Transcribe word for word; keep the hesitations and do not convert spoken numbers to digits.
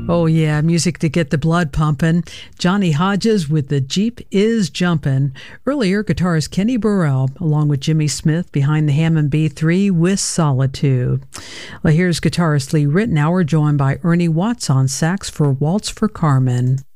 Oh, yeah, music to get the blood pumping. Johnny Hodges with The Jeep Is Jumpin'. Earlier, guitarist Kenny Burrell, along with Jimmy Smith, behind the Hammond B three with Solitude. Well, here's guitarist Lee Ritenour, joined by Ernie Watts on sax for Waltz for Carmen.